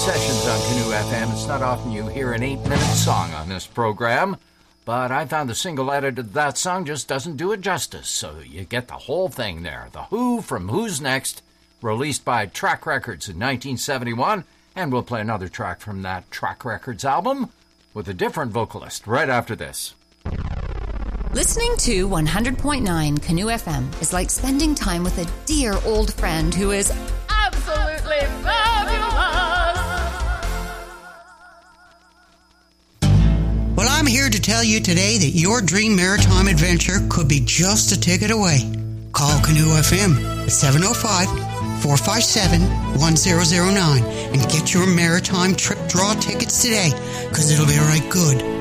Sessions on Canoe FM. It's not often you hear an 8-minute song on this program, but I found the single edit of that song just doesn't do it justice, so you get the whole thing there. The Who from Who's Next, released by Track Records in 1971, and we'll play another track from that Track Records album with a different vocalist right after this. Listening to 100.9 Canoe FM is like spending time with a dear old friend who is absolutely fabulous. Well, I'm here to tell you today that your dream maritime adventure could be just a ticket away. Call Canoe FM at 705-457-1009 and get your maritime trip draw tickets today, because it'll be right good.